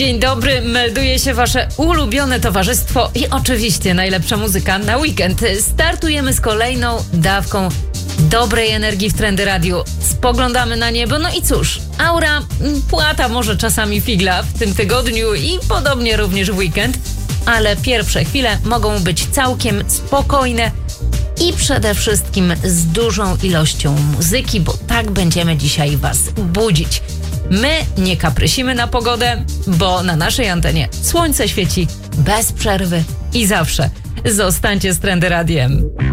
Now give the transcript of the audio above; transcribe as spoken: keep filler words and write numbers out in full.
Dzień dobry, melduje się wasze ulubione towarzystwo i oczywiście najlepsza muzyka na weekend. Startujemy z kolejną dawką dobrej energii w Trendy Radio. Spoglądamy na niebo, no i cóż, aura płata może czasami figla w tym tygodniu i podobnie również w weekend, ale pierwsze chwile mogą być całkiem spokojne i przede wszystkim z dużą ilością muzyki, bo tak będziemy dzisiaj was budzić. My nie kaprysimy na pogodę, bo na naszej antenie słońce świeci bez przerwy i zawsze. Zostańcie z Trendy Radiem.